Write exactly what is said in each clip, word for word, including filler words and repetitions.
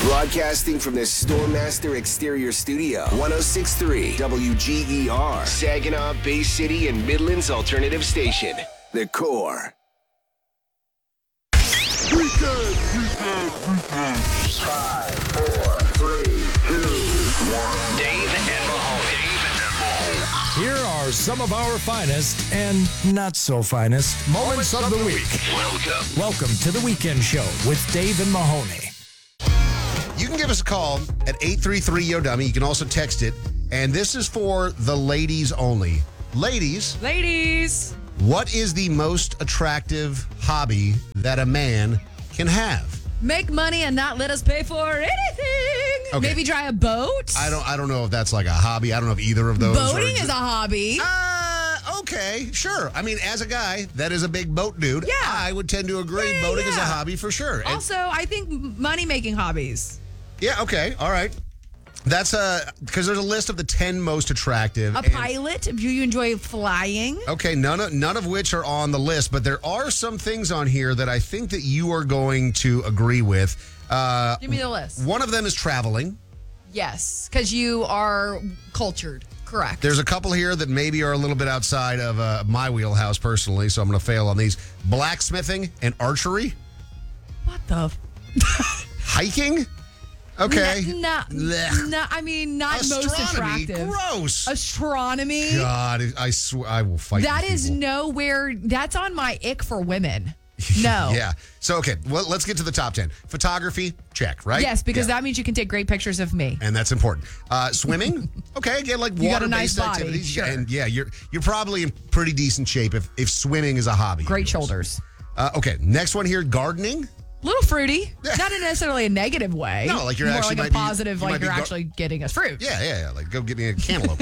Broadcasting from the Stormmaster Exterior Studio, one oh six point three W G E R, Saginaw, Bay City, and Midland's alternative station, The Core. Weekend, weekend, weekend. Five, four, three, two, one. Dave and Mahoney. Here are some of our finest and not so finest moments of the week. Welcome. Welcome to the Weekend Show with Dave and Mahoney. You can give us a call at eight three three Yo Dummy. You can also text it. And this is for the ladies only. Ladies. Ladies. What is the most attractive hobby that a man can have? Make money and not let us pay for anything. Okay. Maybe drive a boat. I don't I don't know if that's like a hobby. I don't know if either of those Boating are is a hobby. Uh, okay, sure. I mean, as a guy that is a big boat dude, Yeah. I would tend to agree. Yeah, Boating is a yeah. hobby for sure. And- Also, I think money-making hobbies. yeah, okay, all right. That's uh because there's a list of the ten most attractive. A and- pilot. Do you enjoy flying? Okay, none of none of which are on the list, but there are some things on here that I think that you are going to agree with. Uh, Give me the list. One of them is traveling. Yes, because you are cultured. Correct. There's a couple here that maybe are a little bit outside of uh, my wheelhouse personally, so I'm going to fail on these. Blacksmithing and archery. What the? Hiking. Okay. No, Blech. no, I mean, not most Astronomy. attractive. Gross. Astronomy. God, I swear I will fight. That these is people. nowhere. That's on my ick for women. No. Yeah. So, okay, well, let's get to the top ten. Photography, check, right? Yes, because Yeah. that means you can take great pictures of me. And that's important. Uh, swimming, okay, again, like You got a water-based nice body, activities. sure. And yeah, you're you're probably in pretty decent shape if, if swimming is a hobby. Great of yours. shoulders. Uh, okay, next one here, gardening. Little fruity, not in necessarily a negative way. No, like you're more actually like might a be- positive, you like might be you're gar- actually getting us fruit. Yeah, yeah, yeah. Like go get me a cantaloupe.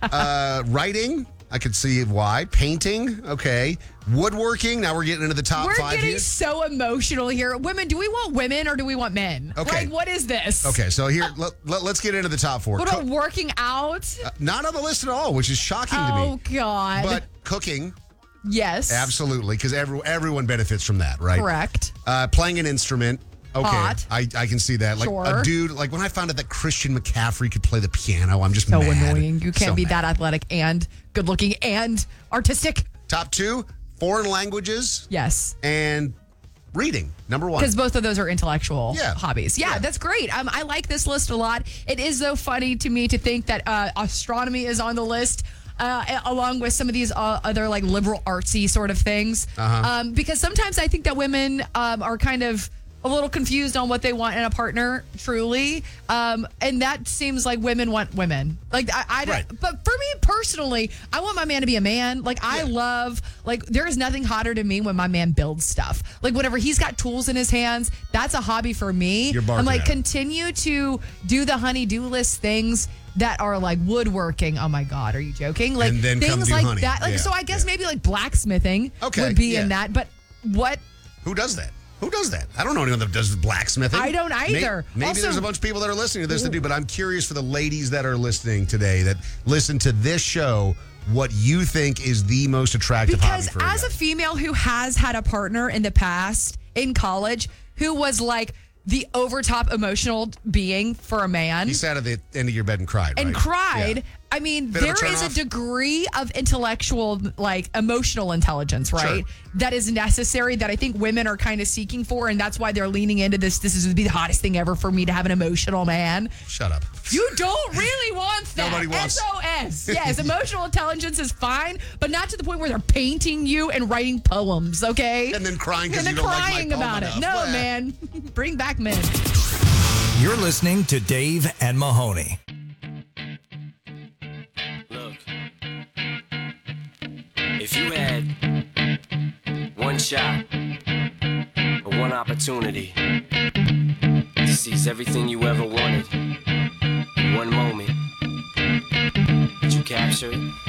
uh, writing, I could see why. Painting, okay. Woodworking. Now we're getting into the top We're five getting here. so emotional here. Women, do we want women or do we want men? Okay. Like, what is this? Okay, so here let, let, let's get into the top four. What Co- about working out? uh, not on the list at all, which is shocking to Oh, me. God. But cooking, yes. absolutely, because every, everyone benefits from that, right? Correct. Uh, playing an instrument. Okay, Hot. I, I can see that. Like Sure. a dude, like when I found out that Christian McCaffrey could play the piano, I'm just So mad. annoying. You can't So be mad. that athletic and good looking and artistic. Top two, foreign languages Yes. and reading. Number one. Because both of those are intellectual Yeah. hobbies. Yeah, Yeah. that's great. Um, I like this list a lot. It is, though, funny to me to think that uh, astronomy is on the list. Uh, along with some of these uh, other like liberal artsy sort of things. Uh-huh. Um, because sometimes I think that women um, are kind of a little confused on what they want in a partner, truly. Um, and that seems like women want women. Like, I, I don't, Right. but for me personally, I want my man to be a man. Like, I Yeah. love, like, there is nothing hotter to me when my man builds stuff. Like, whenever he's got tools in his hands, that's a hobby for me. You're barking I'm like, at him. continue to do the honey-do list things that are like woodworking. Oh my God, are you joking? Like And then come things do like honey. that. Like, Yeah, so I guess yeah. maybe like blacksmithing Okay, would be yeah. in that. But what? Who does that? Who does that? I don't know anyone that does blacksmithing. I don't May- either. Maybe, Also- there's a bunch of people that are listening to this that do, but I'm curious for the ladies that are listening today that listen to this show, what you think is the most attractive Because hobby for as a a guy. female who has had a partner in the past in college who was like the overtop emotional being for a man He sat at the end of your bed and cried, and right? cried. Yeah. I mean, Bit of a there is a turnoff? degree of intellectual, like emotional intelligence, right? Sure. That is necessary that I think women are kind of seeking for. And that's why they're leaning into this. This is going to be the hottest thing ever for me to have an emotional man. Shut up. You don't really want that. Nobody wants- S O S. Yes, emotional intelligence is fine, but not to the point where they're painting you and writing poems, okay? And then crying because And you then don't crying like my poem about it. enough. No, Well, man. Bring back men. You're listening to Dave and Mahoney. Look, if you had one shot or one opportunity to seize everything you ever wanted in one moment, did you capture it?